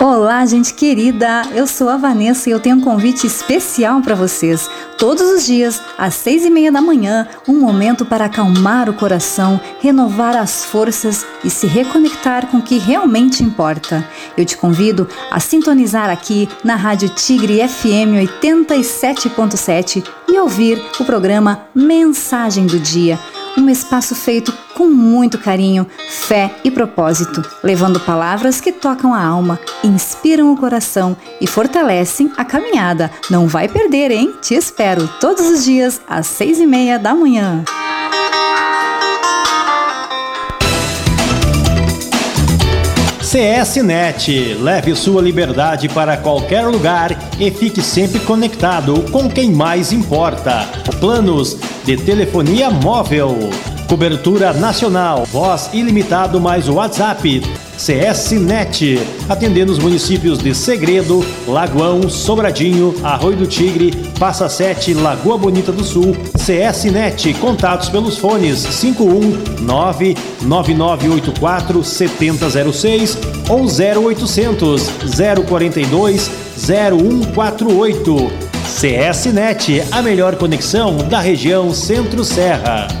Olá, gente querida! Eu sou a Vanessa e eu tenho um convite especial para vocês. Todos os dias, às 6:30 da manhã, um momento para acalmar o coração, renovar as forças e se reconectar com o que realmente importa. Eu te convido a sintonizar aqui na Rádio Tigre FM 87.7 e ouvir o programa Mensagem do Dia. Um espaço feito com muito carinho, fé e propósito, levando palavras que tocam a alma, inspiram o coração e fortalecem a caminhada. Não vai perder, hein? Te espero todos os dias às 6:30 da manhã. CS-Net, leve sua liberdade para qualquer lugar e fique sempre conectado com quem mais importa. Planos de telefonia móvel, cobertura nacional, voz ilimitado mais WhatsApp. CS-Net, atendendo os municípios de Segredo, Lagoão, Sobradinho, Arroio do Tigre, Passa Sete, Lagoa Bonita do Sul. CS-Net, contatos pelos fones 51999847006 ou 0800 042 0148. CS-Net, a melhor conexão da região Centro-Serra.